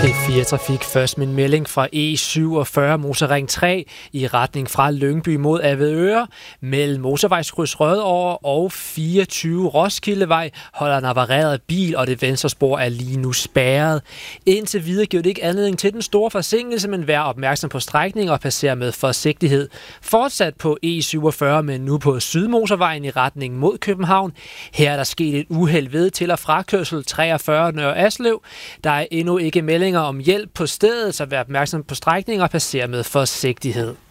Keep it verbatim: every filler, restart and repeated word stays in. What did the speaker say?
P fire Trafik først med en melding fra E syvogfyrre motorring tre i retning fra Lyngby mod Avedøre. Mellem motorvejskryds Rødovre og fireogtyve Roskildevej holder en avareret bil, og det venstre spor er lige nu spærret. Indtil videre giver det ikke anledning til den store forsinkelse, men vær opmærksom på strækningen og passer med forsigtighed. Fortsat på E syvogfyrre, men nu på Sydmotorvejen i retning mod København. Her er der sket et uheld ved til- og frakørsel treogfyrre Nørre Aslev. Der er endnu ikke meldinger om hjælp på stedet, så vær opmærksom på strækningen og passer med forsigtighed.